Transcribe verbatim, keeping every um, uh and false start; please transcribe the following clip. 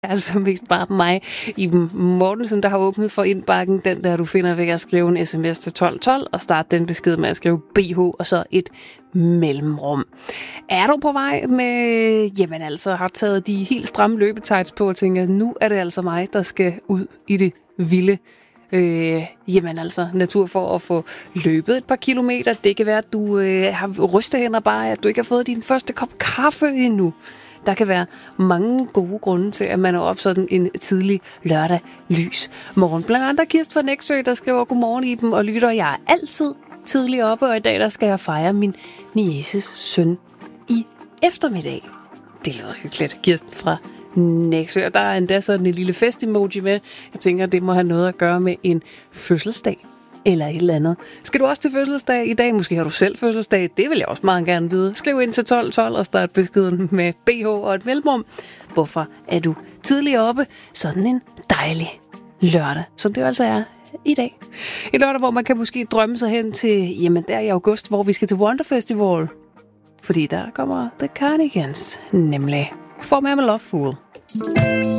Altså mest bare mig, Iben Mortensen, der har åbnet for indbakken. Den der, du finder ved at skrive en sms til tolv tolv og starte den besked med at skrive B H og så et mellemrum. Er du på vej med, jamen altså, har taget de helt stramme løbetights på og tænker, nu er det altså mig, der skal ud i det vilde. Øh, jamen altså, natur for at få løbet et par kilometer. Det kan være, at du øh, har rystehænder bare, at du ikke har fået din første kop kaffe endnu. Der kan være mange gode grunde til, at man er op sådan en tidlig lørdag lys morgen. Blandt andet Kirsten fra Nexø, der skriver godmorgen i dem og lytter. Jeg er altid tidlig oppe, og i dag der skal jeg fejre min nieces søn i eftermiddag. Det lyder hyggeligt, Kirsten fra Nexø. Der er endda sådan en lille fest-emoji med. Jeg tænker, det må have noget at gøre med en fødselsdag eller et eller andet. Skal du også til fødselsdag i dag? Måske har du selv fødselsdag. Det vil jeg også meget gerne vide. Skriv ind til tolv tolv og start beskeden med B H og et mellemrum. Hvorfor er du tidlig oppe? Sådan en dejlig lørdag, som det jo altså er i dag. En lørdag, hvor man kan måske drømme sig hen til, jamen der i august, hvor vi skal til Wonder Festival. Fordi der kommer The Cardigans, nemlig For Me I'm a Love Fool.